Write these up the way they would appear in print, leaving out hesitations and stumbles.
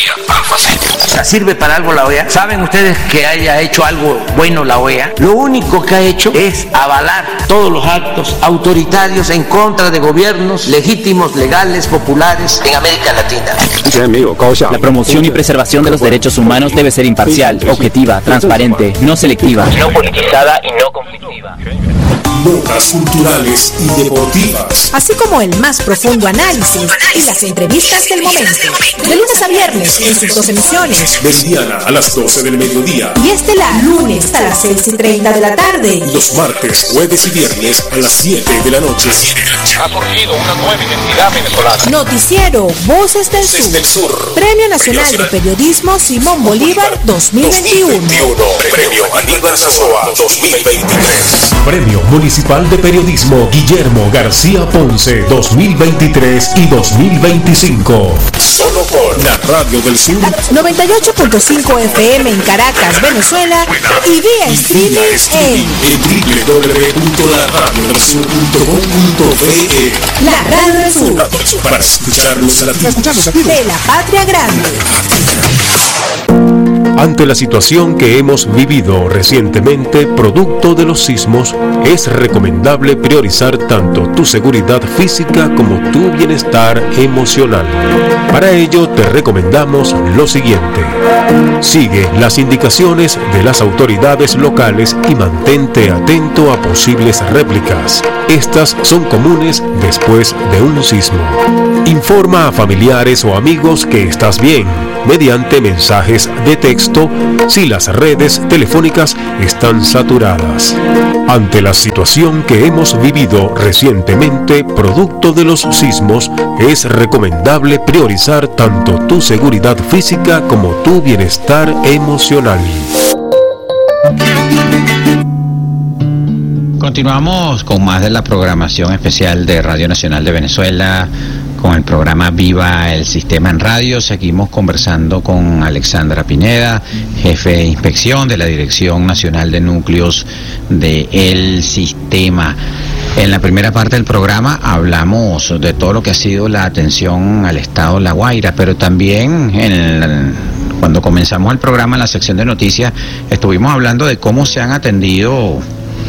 ¿Sirve para algo la OEA? ¿Saben ustedes que haya hecho algo bueno la OEA? Lo único que ha hecho es avalar todos los actos autoritarios en contra de gobiernos legítimos, legales, populares en América Latina. La promoción y preservación de los derechos humanos debe ser imparcial, objetiva, transparente, no selectiva, no politizada y no conflictiva. Notas culturales y deportivas, así como el más profundo análisis y las entrevistas del momento. De lunes a viernes en sus 2 emisiones. Meridiana a las 12 del mediodía y estelar lunes a las 6:30 de la tarde. Y los martes, jueves y viernes a las 7 de la noche. Ha surgido una nueva identidad venezolana. Noticiero Voces del Sur. Premio Nacional de Periodismo Simón Bolívar 2021. Premio Aníbal Sazoa 2023. Premio Municipal de Periodismo Guillermo García Ponce 2023 y 2025. Solo por la Radio del Sur 98.5 FM en Caracas, Venezuela, y vía streaming en www.laradiodelsur.com.be. La Radio del Sur, para escuchar los latidos de la Patria Grande. Ante la situación que hemos vivido recientemente, producto de los sismos, es recomendable priorizar tanto tu seguridad física como tu bienestar emocional. Para ello, te recomendamos lo siguiente. Sigue las indicaciones de las autoridades locales y mantente atento a posibles réplicas. Estas son comunes después de un sismo. Informa a familiares o amigos que estás bien, mediante mensajes de texto si las redes telefónicas están saturadas. Ante la situación que hemos vivido recientemente, producto de los sismos, es recomendable priorizar tanto tu seguridad física como tu bienestar emocional. Continuamos con más de la programación especial de Radio Nacional de Venezuela, con el programa Viva el Sistema en Radio. Seguimos conversando con Alexandra Pineda, jefe de inspección de la Dirección Nacional de Núcleos del Sistema. En la primera parte del programa hablamos de todo lo que ha sido la atención al estado La Guaira, pero también cuando comenzamos el programa, en la sección de noticias, estuvimos hablando de cómo se han atendido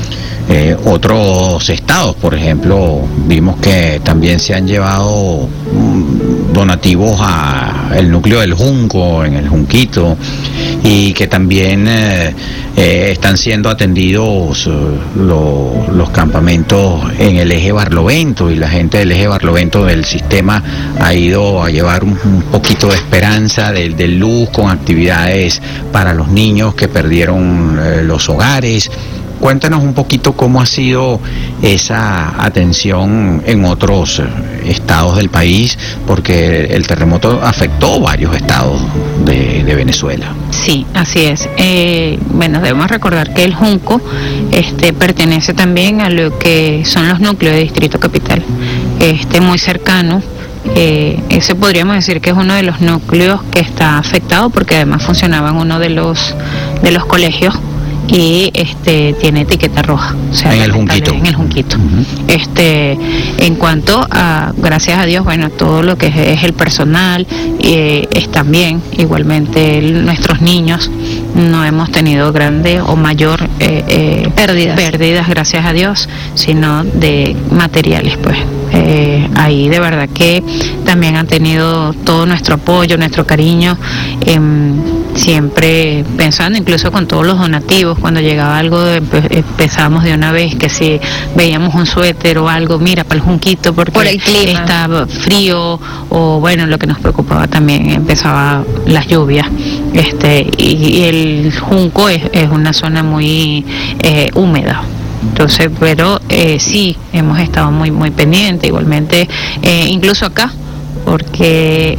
otros estados. Por ejemplo, vimos que también se han llevado donativos a el núcleo del Junco, en el Junquito, y que también están siendo atendidos los campamentos en el eje Barlovento, y la gente del eje Barlovento del sistema ha ido a llevar un poquito de esperanza, de luz, con actividades para los niños que perdieron los hogares. Cuéntanos un poquito cómo ha sido esa atención en otros estados del país, porque el terremoto afectó varios estados de Venezuela. Sí, así es. Bueno, debemos recordar que el Junco pertenece también a lo que son los núcleos de Distrito Capital, muy cercano. Ese podríamos decir que es uno de los núcleos que está afectado, porque además funcionaba en uno de los colegios y tiene etiqueta roja, o sea, en el Junquito. En el Junquito. En cuanto a, gracias a Dios, bueno, todo lo que es el personal están bien. Igualmente nuestros niños no hemos tenido grande o mayor pérdidas, gracias a Dios, sino de materiales, pues. Ahí de verdad que también han tenido todo nuestro apoyo, nuestro cariño, siempre pensando incluso con todos los donativos. Cuando llegaba algo empezábamos de una vez, que si veíamos un suéter o algo, mira, para el Junquito, porque por el clima estaba frío, o bueno, lo que nos preocupaba también, empezaba las lluvias, y el Junco es una zona muy húmeda. Entonces, pero sí, hemos estado muy muy pendientes, igualmente, incluso acá, porque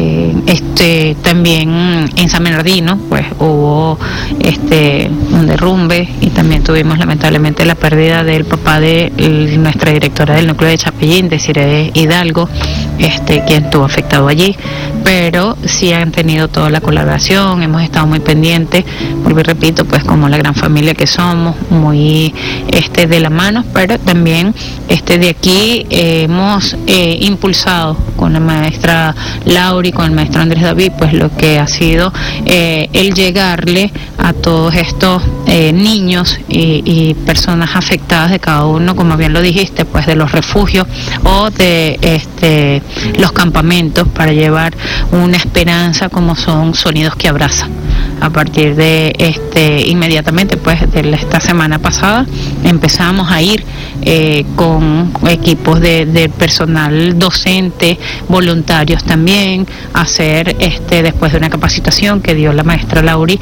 también en San Bernardino pues hubo un derrumbe, y también tuvimos lamentablemente la pérdida del papá de nuestra directora del núcleo de Chapellín, Desiree Hidalgo, quien estuvo afectado allí. Pero sí han tenido toda la colaboración, hemos estado muy pendientes, vuelvo y repito, pues como la gran familia que somos, muy de la mano, pero también de aquí hemos impulsado con maestra Lauri, con el maestro Andrés David, pues lo que ha sido el llegarle a todos estos niños y personas afectadas de cada uno, como bien lo dijiste, pues de los refugios o de los campamentos, para llevar una esperanza como son Sonidos que Abrazan. A partir de inmediatamente, pues de esta semana pasada, empezamos a ir con equipos de personal docente, voluntarios también, a hacer después de una capacitación que dio la maestra Lauri.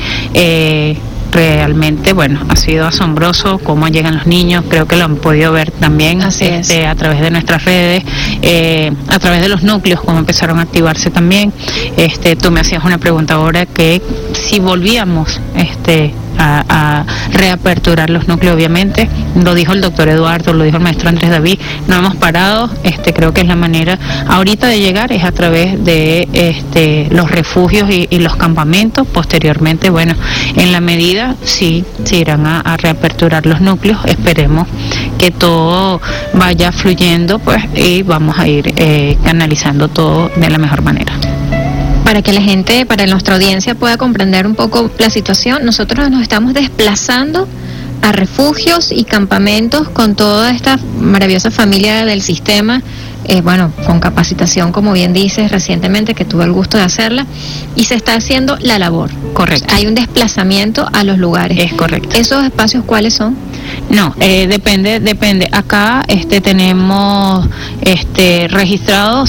Realmente, bueno, ha sido asombroso cómo llegan los niños. Creo que lo han podido ver también a través de nuestras redes, a través de los núcleos, cómo empezaron a activarse también. Tú me hacías una pregunta ahora, que si volvíamos a reaperturar los núcleos. Obviamente lo dijo el doctor Eduardo, lo dijo el maestro Andrés David, no hemos parado. Creo que es la manera ahorita de llegar, es a través de los refugios y los campamentos. Posteriormente, bueno, en la medida sí se irán a reaperturar los núcleos. Esperemos que todo vaya fluyendo, pues, y vamos a ir canalizando todo de la mejor manera. Para que la gente, para nuestra audiencia pueda comprender un poco la situación, nosotros nos estamos desplazando a refugios y campamentos con toda esta maravillosa familia del sistema, con capacitación, como bien dices, recientemente, que tuve el gusto de hacerla, y se está haciendo la labor. Correcto. Hay un desplazamiento a los lugares. Es correcto. ¿Esos espacios cuáles son? No, depende. Acá tenemos registrados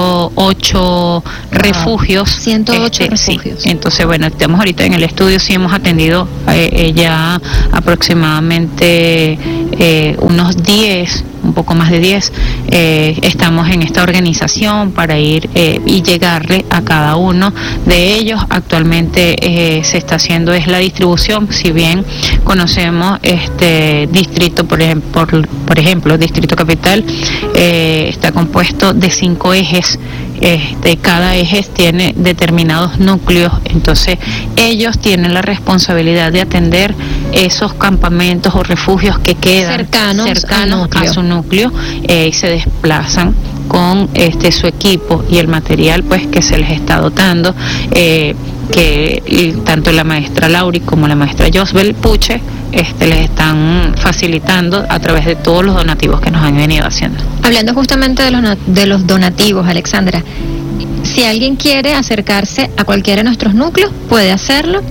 108 refugios. 108 refugios. Sí. Entonces, bueno, estamos ahorita en el estudio, sí hemos atendido ya aproximadamente unos 10, un poco más de 10. Estamos en esta organización para ir y llegarle a cada uno de ellos. Actualmente se está haciendo la distribución. Si bien conocemos distrito, por ejemplo, Distrito Capital está compuesto de 5 ejes. Cada eje tiene determinados núcleos, entonces ellos tienen la responsabilidad de atender esos campamentos o refugios que quedan cercanos a su núcleo, y se desplazan con su equipo y el material, pues, que se les está dotando, que tanto la maestra Lauri como la maestra Josbel Puche les están facilitando a través de todos los donativos que nos han venido haciendo. Hablando justamente de los donativos, Alexandra, si alguien quiere acercarse a cualquiera de nuestros núcleos, puede hacerlo,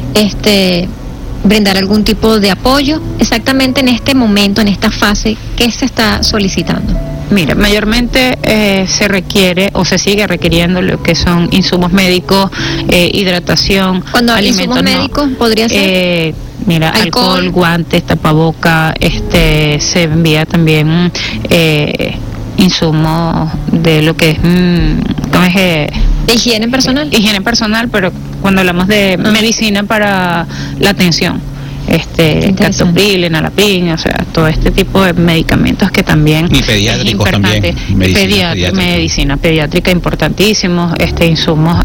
brindar algún tipo de apoyo. Exactamente en este momento, en esta fase, ¿qué se está solicitando? Mira, mayormente se requiere o se sigue requiriendo lo que son insumos médicos, hidratación. Cuando hay insumos médicos, podría ser mira, alcohol, guantes, tapaboca, se envía también insumos de lo que es, ¿cómo es? ¿De higiene personal? Higiene personal, pero cuando hablamos de medicina para la atención. Captopril, enalapin, o sea, todo este tipo de medicamentos que también y pediátricos también, medicina pediátrica importantísimo, insumos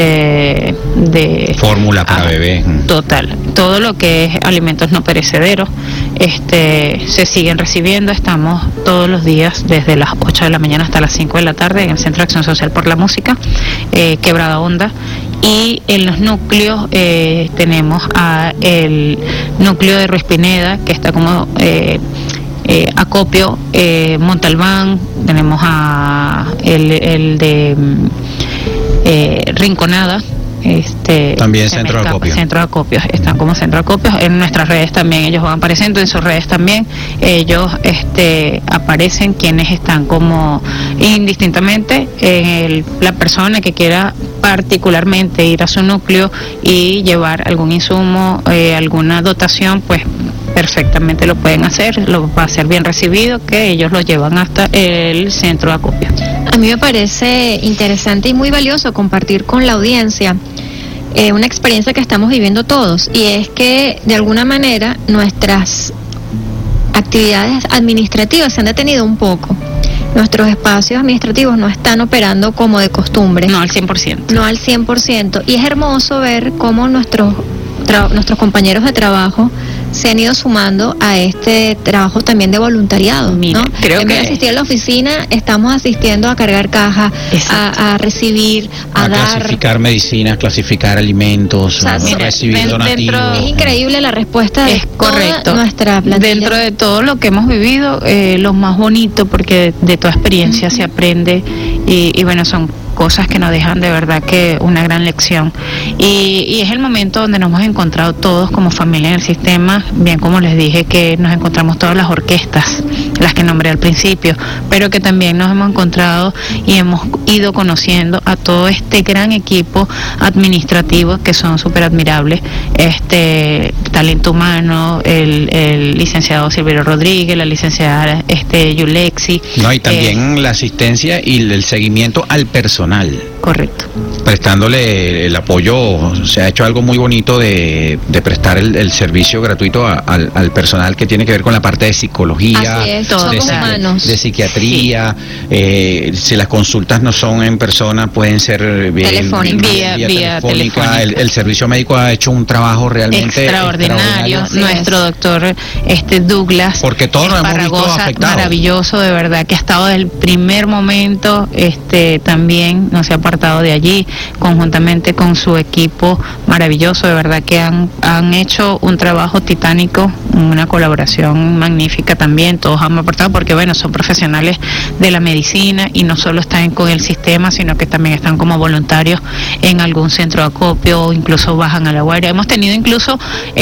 de fórmula para bebé, total, todo lo que es alimentos no perecederos se siguen recibiendo. Estamos todos los días desde las 8 de la mañana hasta las 5 de la tarde en el Centro de Acción Social por la Música, Quebrada Honda. Y en los núcleos tenemos el núcleo de Ruiz-Pineda, que está como acopio, Montalbán, tenemos el de Rinconada, también centro de acopio. Centro de acopios, están como centro de acopios. En nuestras redes también ellos van apareciendo, en sus redes también ellos aparecen quienes están como indistintamente la persona que quiera particularmente ir a su núcleo y llevar algún insumo, alguna dotación, pues perfectamente lo pueden hacer, lo va a ser bien recibido, que ellos lo llevan hasta el centro de acopio. A mí me parece interesante y muy valioso compartir con la audiencia una experiencia que estamos viviendo todos, y es que de alguna manera nuestras actividades administrativas se han detenido un poco. Nuestros espacios administrativos no están operando como de costumbre. No al 100%. No al 100%. Y es hermoso ver cómo nuestros compañeros de trabajo se han ido sumando a este trabajo también de voluntariado. Mira, ¿no? creo en vez que de asistir a la oficina, estamos asistiendo a cargar cajas, a recibir, a dar. Clasificar medicinas, clasificar alimentos, a recibir donativos. Es increíble la respuesta de correcto. Nuestra plantilla. Dentro de todo lo que hemos vivido, lo más bonito, porque de toda experiencia se aprende y bueno, son cosas que nos dejan de verdad que una gran lección y es el momento donde nos hemos encontrado todos como familia en el sistema, bien como les dije que nos encontramos todas las orquestas, las que nombré al principio, pero que también nos hemos encontrado y hemos ido conociendo a todo este gran equipo administrativo que son súper admirables, talento humano, el licenciado Silverio Rodríguez, la licenciada Yulexi. No, y también la asistencia y el seguimiento al personal. Correcto. Prestándole el apoyo, se ha hecho algo muy bonito de prestar el servicio gratuito al personal que tiene que ver con la parte de psicología, así es, somos humanos, de psiquiatría, si las consultas no son en persona, pueden ser vía telefónica. El servicio médico ha hecho un trabajo realmente extraordinario. Nuestro doctor Douglas, porque todos nos hemos visto afectados. Maravilloso, de verdad, que ha estado desde el primer momento, también no se ha apartado de allí, conjuntamente con su equipo maravilloso, de verdad que han hecho un trabajo titánico, una colaboración magnífica también, todos han aportado porque bueno, son profesionales de la medicina y no solo están con el sistema, sino que también están como voluntarios en algún centro de acopio o incluso bajan a La Guaira. Hemos tenido incluso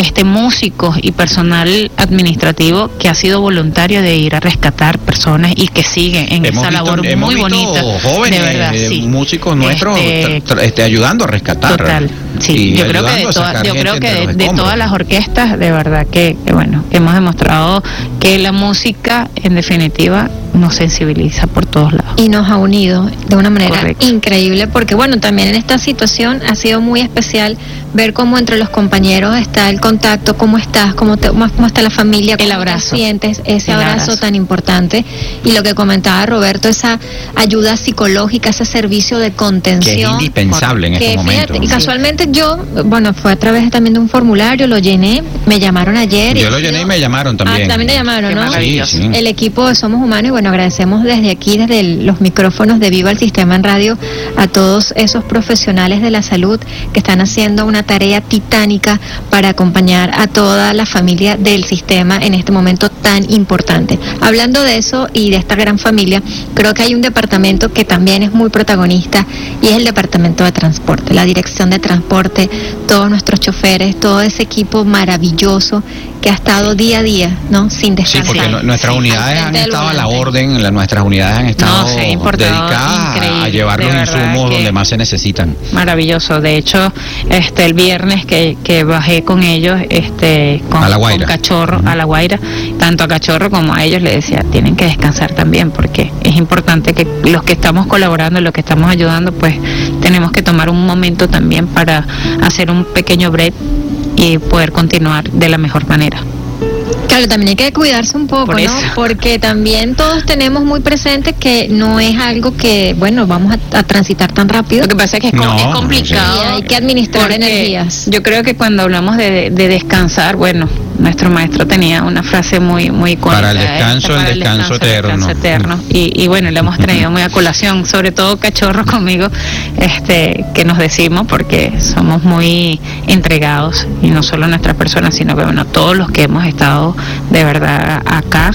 músicos y personal administrativo que ha sido voluntario de ir a rescatar personas y que siguen en esa labor muy bonita, jóvenes, de verdad, sí. Músicos nuestros ayudando a rescatar. Total, sí. Yo creo que de todas las orquestas, de verdad que bueno, hemos demostrado que la música, en definitiva, nos sensibiliza por todos lados. Y nos ha unido de una manera correcto, increíble, porque bueno, también en esta situación ha sido muy especial ver cómo entre los compañeros está el contacto, cómo estás, cómo está la familia, el abrazo, sientes ese abrazo tan importante, y lo que comentaba Roberto, esa ayuda psicológica, ese servicio de contención, que es indispensable en este momento. Y casualmente yo, bueno, fue a través también de un formulario, lo llené, me llamaron ayer. Yo lo llené y me llamaron también. También te llamaron, ¿no? Sí. El equipo de Somos Humanos, y bueno, agradecemos desde aquí, desde los micrófonos de Viva el Sistema en Radio, a todos esos profesionales de la salud que están haciendo una tarea titánica para acompañar a toda la familia del sistema en este momento tan importante. Hablando de eso y de esta gran familia, creo que hay un departamento que también es muy protagonista y es el departamento de transporte, la dirección de transporte, todos nuestros choferes, todo ese equipo maravilloso que ha estado día a día, ¿no? Sin descansar. Sí, porque nuestras unidades han estado a la orden, nuestras unidades han estado dedicadas a llevar los insumos donde más se necesitan. Maravilloso. De hecho, el viernes que bajé con ellos, con Cachorro, a La Guaira, tanto a Cachorro como a ellos les decía, tienen que descansar también, porque es importante que los que estamos colaborando, los que estamos ayudando, pues tenemos que tomar un momento también para hacer un pequeño break y poder continuar de la mejor manera. Claro, también hay que cuidarse un poco, ¿no? Porque también todos tenemos muy presente que no es algo que, bueno, vamos a transitar tan rápido. Lo que pasa es que es complicado. Y hay que administrar energías. Yo creo que cuando hablamos de descansar, bueno, nuestro maestro tenía una frase muy icónica. Para el descanso, el descanso eterno. Y bueno, le hemos traído muy a colación, sobre todo Cachorro conmigo, que nos decimos, porque somos muy entregados, y no solo nuestras personas, sino que bueno, todos los que hemos estado de verdad acá,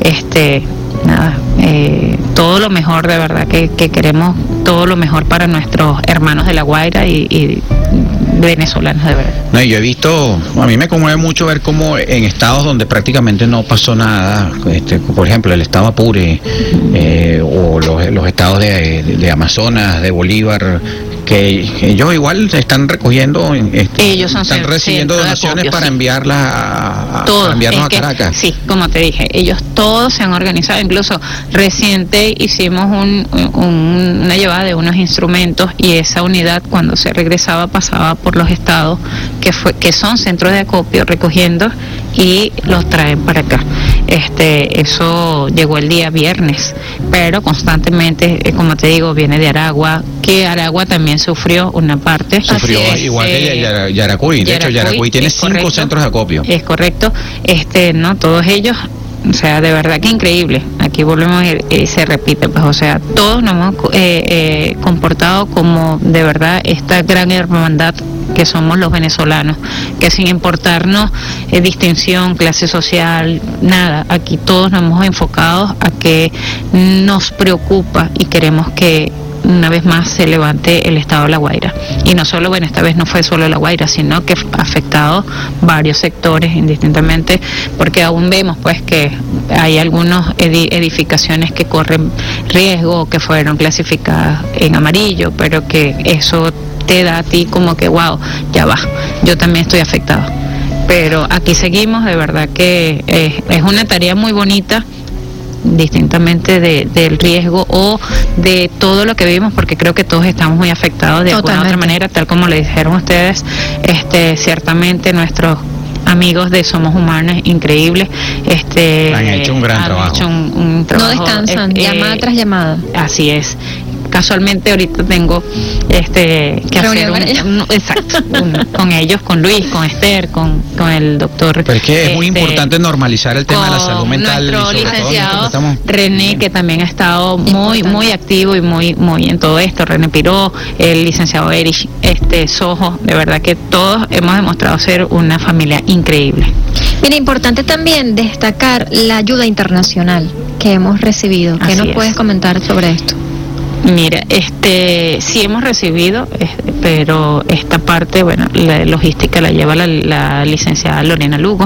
todo lo mejor, de verdad que queremos todo lo mejor para nuestros hermanos de La Guaira y venezolanos, de verdad. No, yo he visto, a mí me conmueve mucho ver cómo en estados donde prácticamente no pasó nada, por ejemplo el estado Apure, o los estados de Amazonas, de Bolívar, que ellos igual están recogiendo, están recibiendo donaciones para enviarlas para enviarnos a Caracas. Sí, como te dije, ellos todos se han organizado, incluso reciente hicimos una llevada de unos instrumentos, y esa unidad cuando se regresaba pasaba por los estados que son centros de acopio recogiendo y los traen para acá. Eso llegó el día viernes, pero constantemente, como te digo, viene de Aragua, que Aragua también sufrió una parte. Sufrió igual que Yaracuy. De hecho, Yaracuy tiene 5 centros de acopio. Es correcto. No, todos ellos, o sea, de verdad que increíble. Aquí volvemos y se repite, pues, o sea, todos nos hemos comportado como de verdad esta gran hermandad que somos los venezolanos, que sin importarnos distinción, clase social, nada, aquí todos nos hemos enfocado a que nos preocupa y queremos que una vez más se levante el estado de La Guaira. Y no solo, bueno, esta vez no fue solo La Guaira, sino que ha afectado varios sectores indistintamente, porque aún vemos pues que hay algunas edificaciones que corren riesgo, que fueron clasificadas en amarillo, pero que eso te da a ti como que wow, ya va, yo también estoy afectado. Pero aquí seguimos, de verdad que es una tarea muy bonita, distintamente del riesgo o de todo lo que vivimos, porque creo que todos estamos muy afectados de alguna otra manera, tal como le dijeron ustedes. Ciertamente nuestros amigos de Somos Humanos, increíbles, han hecho un gran trabajo. Un trabajo, no descansan, llamada tras llamada. Así es. Casualmente ahorita tengo que hacer con ellos, con Luis, con Esther, con el doctor. Pero es que es muy importante normalizar el tema de la salud mental. Nuestro licenciado René, que también ha estado muy activo y muy en todo esto. René Piró, el licenciado Erich Sojo, de verdad que todos hemos demostrado ser una familia increíble. Mira, importante también destacar la ayuda internacional que hemos recibido. ¿Qué nos puedes comentar sobre esto? Mira, sí hemos recibido, pero esta parte, bueno, la logística la lleva la licenciada Lorena Lugo.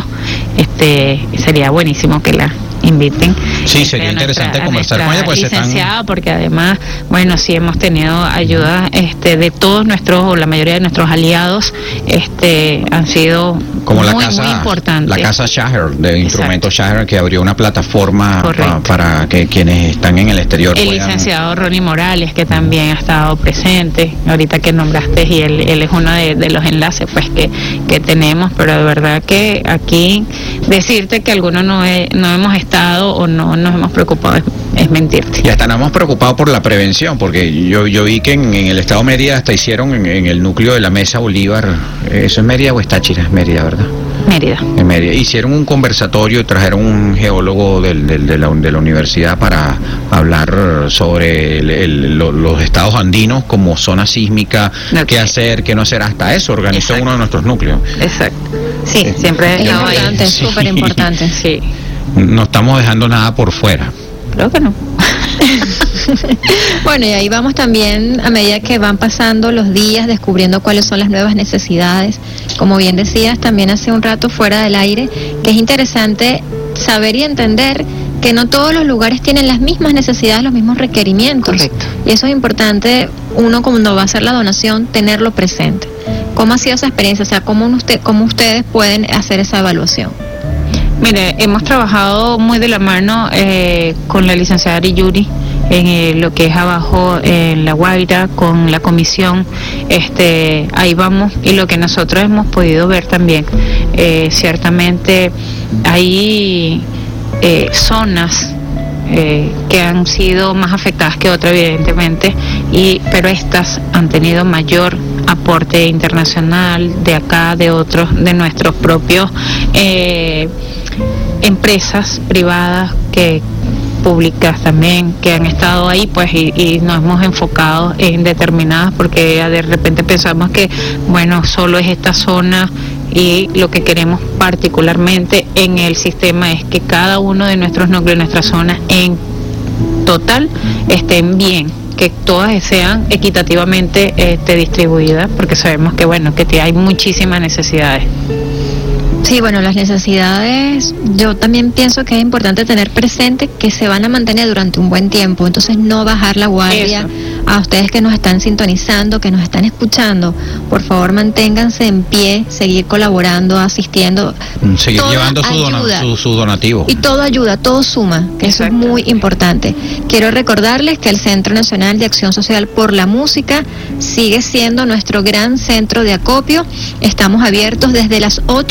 Sería buenísimo que la inviten. Sí, sería interesante conversar con ella, pues licenciada, porque además, bueno, sí hemos tenido ayuda de todos o la mayoría de nuestros aliados, han sido como muy importantes. La casa Shaher, de instrumentos Shaher, que abrió una plataforma para que quienes están en el exterior el licenciado Ronnie Morales, que también ha estado presente, ahorita que nombraste, y él es uno de los enlaces pues que tenemos, pero de verdad que aquí decirte que algunos no hemos estado o no nos hemos preocupado es mentirte. Y hasta nos hemos preocupado por la prevención, porque yo vi que en el estado Mérida hasta hicieron en el núcleo de la Mesa Bolívar, ¿eso es Mérida o es Táchira? Es Mérida, ¿verdad? Mérida. En Mérida. Hicieron un conversatorio y trajeron un geólogo de la universidad para hablar sobre los estados andinos como zona sísmica, qué hacer, qué no hacer. Hasta eso organizó uno de nuestros núcleos. Exacto. Sí, siempre es importante, súper importante. Sí. No estamos dejando nada por fuera. Creo que no. Bueno, y ahí vamos también a medida que van pasando los días, descubriendo cuáles son las nuevas necesidades. Como bien decías también hace un rato fuera del aire, que es interesante saber y entender que no todos los lugares tienen las mismas necesidades, los mismos requerimientos. Correcto. Y eso es importante, uno cuando va a hacer la donación, tenerlo presente. ¿Cómo ha sido esa experiencia? O sea, ¿cómo ustedes pueden hacer esa evaluación? Mire, hemos trabajado muy de la mano con la licenciada Yuri en lo que es abajo en La Guaira, con la comisión, ahí vamos, y lo que nosotros hemos podido ver también, ciertamente hay zonas que han sido más afectadas que otras, evidentemente, pero estas han tenido mayor aporte internacional de acá, de otros, de nuestros propios empresas privadas, que públicas también, que han estado ahí, pues, y nos hemos enfocado en determinadas, porque de repente pensamos que, bueno, solo es esta zona, y lo que queremos particularmente en el sistema es que cada uno de nuestros núcleos, nuestras zonas en total, estén bien, que todas sean equitativamente distribuidas, porque sabemos que, bueno, que hay muchísimas necesidades. Sí, bueno, las necesidades, yo también pienso que es importante tener presente que se van a mantener durante un buen tiempo, entonces no bajar la guardia. Eso. A ustedes que nos están sintonizando, que nos están escuchando, por favor manténganse en pie, seguir colaborando, asistiendo. Seguir llevando su donativo. Y todo ayuda, todo suma, que eso es muy importante. Quiero recordarles que el Centro Nacional de Acción Social por la Música sigue siendo nuestro gran centro de acopio. Estamos abiertos desde las 8 de la mañana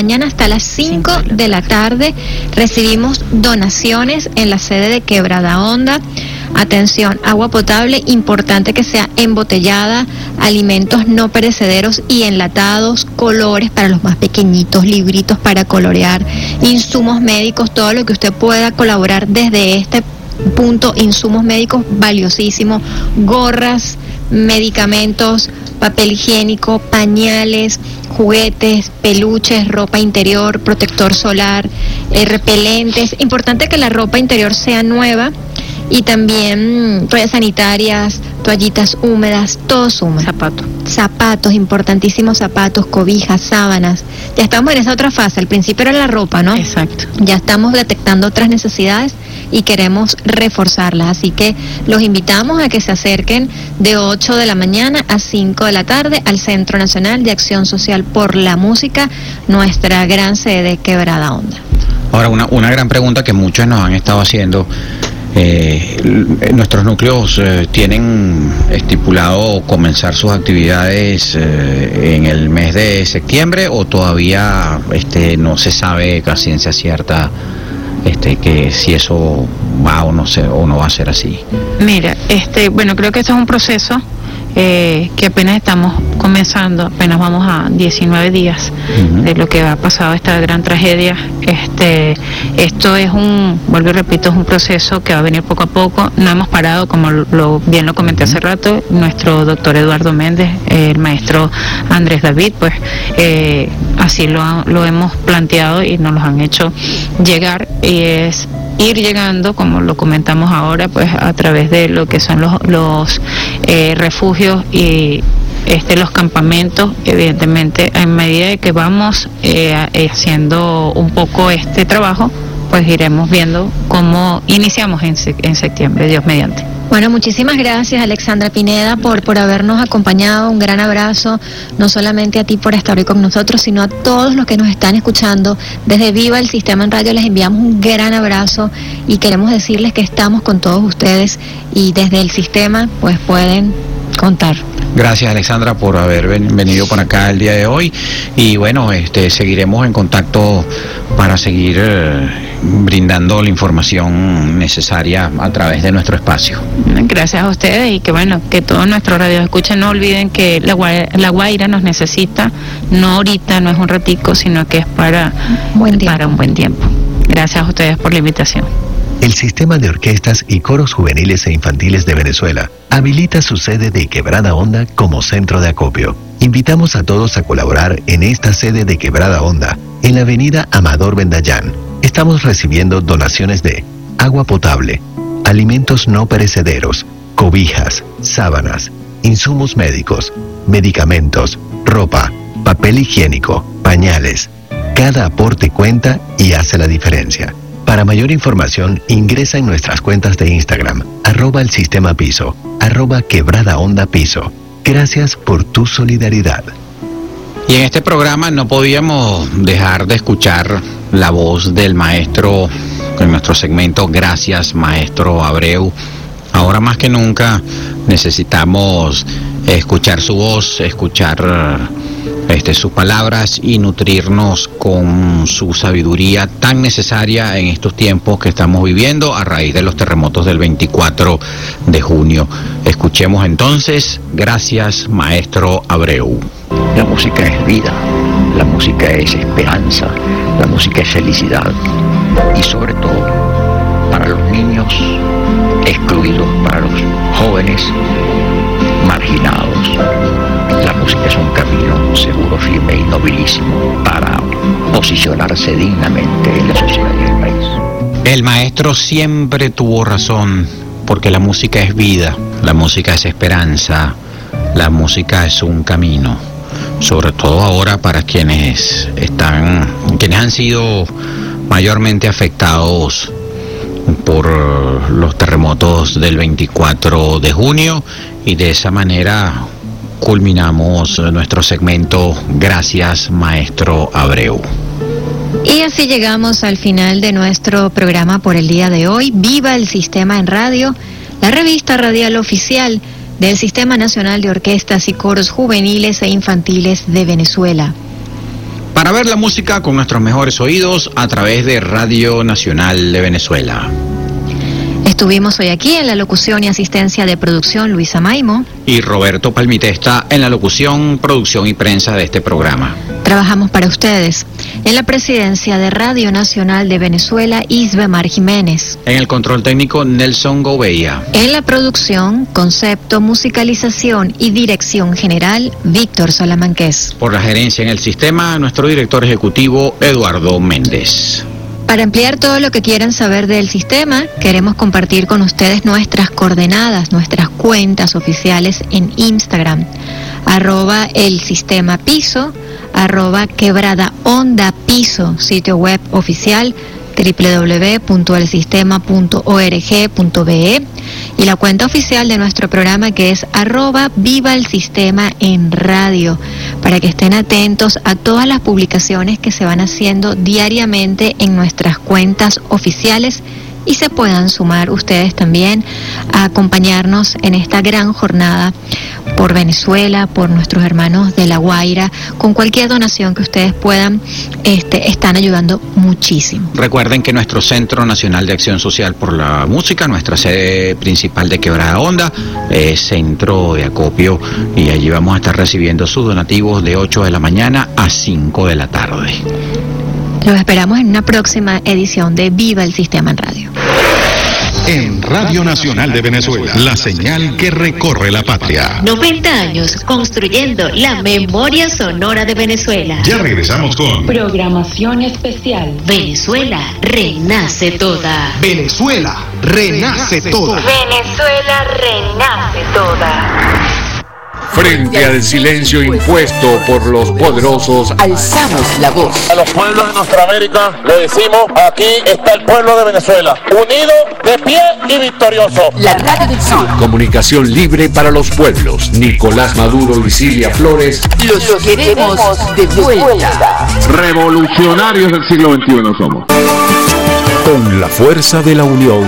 mañana hasta las 5 de la tarde. Recibimos donaciones en la sede de Quebrada Honda. Atención, agua potable, importante que sea embotellada, alimentos no perecederos y enlatados, colores para los más pequeñitos, libritos para colorear, insumos médicos, todo lo que usted pueda colaborar desde este punto, insumos médicos valiosísimos, gorras, medicamentos, papel higiénico, pañales, juguetes, peluches, ropa interior, protector solar, repelentes. Importante que la ropa interior sea nueva. Y también toallas sanitarias, toallitas húmedas, todo suma. Zapatos, importantísimos zapatos, cobijas, sábanas. Ya estamos en esa otra fase. Al principio era la ropa, ¿no? Exacto. Ya estamos detectando otras necesidades y queremos reforzarlas. Así que los invitamos a que se acerquen de 8 de la mañana a 5 de la tarde al Centro Nacional de Acción Social por la Música, nuestra gran sede Quebrada Honda. Ahora, una gran pregunta que muchos nos han estado haciendo. Nuestros núcleos tienen estipulado comenzar sus actividades en el mes de septiembre, o todavía no se sabe a ciencia cierta que si eso va o no va a ser así. Mira, bueno, creo que este es un proceso que apenas estamos comenzando, apenas vamos a 19 días de lo que ha pasado, esta gran tragedia. Esto es vuelvo y repito, es un proceso que va a venir poco a poco. No hemos parado, como bien lo comenté hace rato, nuestro doctor Eduardo Méndez, el maestro Andrés David, pues así lo hemos planteado y nos lo han hecho llegar, y es ir llegando, como lo comentamos ahora, pues a través de lo que son los refugios y los campamentos. Evidentemente, en medida de que vamos haciendo un poco este trabajo, pues iremos viendo cómo iniciamos en septiembre, Dios mediante. Bueno, muchísimas gracias, Alexandra Pineda, por habernos acompañado. Un gran abrazo, no solamente a ti por estar hoy con nosotros, sino a todos los que nos están escuchando. Desde Viva el Sistema en Radio les enviamos un gran abrazo y queremos decirles que estamos con todos ustedes y desde el sistema pues pueden contar. Gracias, Alexandra, por haber venido por acá el día de hoy, y bueno, seguiremos en contacto para seguir brindando la información necesaria a través de nuestro espacio. Gracias a ustedes, y que bueno, que todos nuestros radioescuchas no olviden que La Guaira nos necesita, no ahorita, no es un ratico, sino que es para un buen tiempo. Gracias a ustedes por la invitación. El Sistema de Orquestas y Coros Juveniles e Infantiles de Venezuela habilita su sede de Quebrada Honda como centro de acopio. Invitamos a todos a colaborar en esta sede de Quebrada Honda, en la avenida Amador Bendayán. Estamos recibiendo donaciones de agua potable, alimentos no perecederos, cobijas, sábanas, insumos médicos, medicamentos, ropa, papel higiénico, pañales. Cada aporte cuenta y hace la diferencia. Para mayor información, ingresa en nuestras cuentas de Instagram, @el sistema piso, @quebrada onda piso. Gracias por tu solidaridad. Y en este programa no podíamos dejar de escuchar la voz del maestro en nuestro segmento Gracias, Maestro Abreu. Ahora más que nunca necesitamos escuchar su voz, escuchar sus palabras y nutrirnos con su sabiduría tan necesaria en estos tiempos que estamos viviendo a raíz de los terremotos del 24 de junio. Escuchemos entonces Gracias, Maestro Abreu. La música es vida, la música es esperanza, la música es felicidad, y sobre todo para los niños excluidos, para los jóvenes marginados. La música es un camino seguro, firme y nobilísimo para posicionarse dignamente en la sociedad y el país. El maestro siempre tuvo razón, porque la música es vida, la música es esperanza, la música es un camino, sobre todo ahora para quienes han sido mayormente afectados por los terremotos del 24 de junio, y de esa manera culminamos nuestro segmento Gracias, Maestro Abreu. Y así llegamos al final de nuestro programa por el día de hoy. Viva el Sistema en Radio, la revista radial oficial del Sistema Nacional de Orquestas y Coros Juveniles e Infantiles de Venezuela. para ver la música con nuestros mejores oídos a través de Radio Nacional de Venezuela. Estuvimos hoy aquí en la locución y asistencia de producción Luisa Maimo y Roberto Palmitesta en la locución, producción y prensa de este programa. Trabajamos para ustedes en la presidencia de Radio Nacional de Venezuela, Isbemar Jiménez. En el control técnico, Nelson Gouveia. En la producción, concepto, musicalización y dirección general, Víctor Salamanqués. Por la gerencia en el sistema, nuestro director ejecutivo, Eduardo Méndez. Para ampliar todo lo que quieran saber del sistema, queremos compartir con ustedes nuestras coordenadas, nuestras cuentas oficiales en Instagram, @elsistemapiso, @quebradaondapiso, sitio web oficial www.elsistema.org.be y la cuenta oficial de nuestro programa que es @vivaelsistema en radio, para que estén atentos a todas las publicaciones que se van haciendo diariamente en nuestras cuentas oficiales y se puedan sumar ustedes también a acompañarnos en esta gran jornada por Venezuela, por nuestros hermanos de La Guaira. Con cualquier donación que ustedes puedan, están ayudando muchísimo. Recuerden que nuestro Centro Nacional de Acción Social por la Música, nuestra sede principal de Quebrada Honda, es centro de acopio, y allí vamos a estar recibiendo sus donativos de 8 de la mañana a 5 de la tarde. Los esperamos en una próxima edición de Viva el Sistema en Radio. En Radio Nacional de Venezuela, la señal que recorre la patria. 90 años construyendo la memoria sonora de Venezuela. Ya regresamos con programación especial. Venezuela renace toda. Venezuela renace toda. Venezuela renace toda. Frente al silencio impuesto por los poderosos, alzamos la voz. A los pueblos de nuestra América le decimos: aquí está el pueblo de Venezuela, unido, de pie y victorioso. La Radio del Sur. Comunicación libre para los pueblos. Nicolás Maduro y Silvia Flores. Los queremos de vuelta. Revolucionarios del siglo XXI somos. Con la fuerza de la unión